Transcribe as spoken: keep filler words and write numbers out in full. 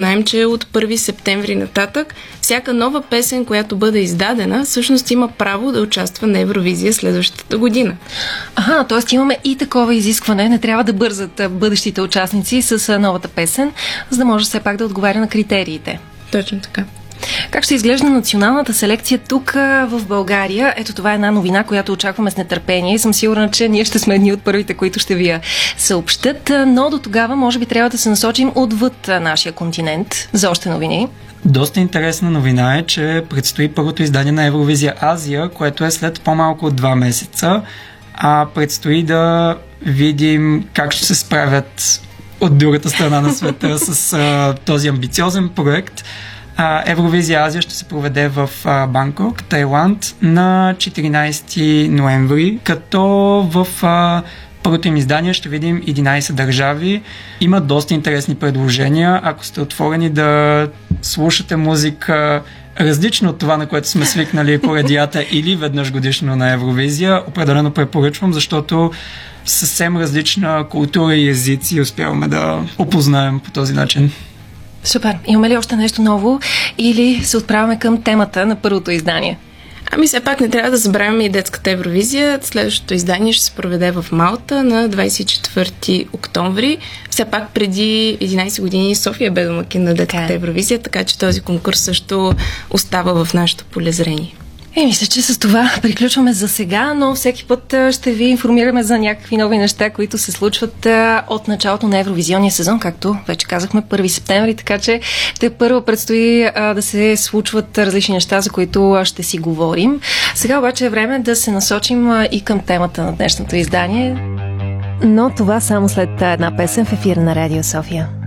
знаем, че от първи септември нататък всяка нова песен, която бъде издадена, всъщност има право да участва на Евровизия следващата година. Ага, т.е. имаме и такова изискване. Не трябва да бързат бъдещите участници с новата песен, за да може все пак да отговаря на критериите. Точно така. Как ще изглежда националната селекция тук в България? Ето, това е една новина, която очакваме с нетърпение и съм сигурна, че ние ще сме едни от първите, които ще ви я съобщат, но до тогава може би трябва да се насочим отвъд нашия континент за още новини. Доста интересна новина е, че предстои първото издание на Евровизия Азия, което е след по-малко от два месеца, а предстои да видим как ще се справят от другата страна на света с а, този амбициозен проект. Евровизия Азия ще се проведе в Банкок, Тайланд на четиринайсети ноември, като в а, първото им издание ще видим единайсет държави. Има доста интересни предложения. Ако сте отворени да слушате музика различно от това, на което сме свикнали по радията или веднъж годишно на Евровизия, определено препоръчвам, защото съвсем различна култура и езици успяваме да опознаем по този начин. Супер. Имаме ли още нещо ново или се отправяме към темата на първото издание? Ами все пак не трябва да забравяме и детската Евровизия. Следващото издание ще се проведе в Малта на двайсет и четвърти октомври. Все пак преди единайсет години София бе домакин на детската Евровизия, така че този конкурс също остава в нашето полезрение. Е, мисля, че с това приключваме за сега, но всеки път ще ви информираме за някакви нови неща, които се случват от началото на Евровизионния сезон, както вече казахме, първи септември, така че те първо предстои а, да се случват различни неща, за които ще си говорим. Сега обаче е време да се насочим и към темата на днешното издание. Но това само след една песен в ефира на Радио София.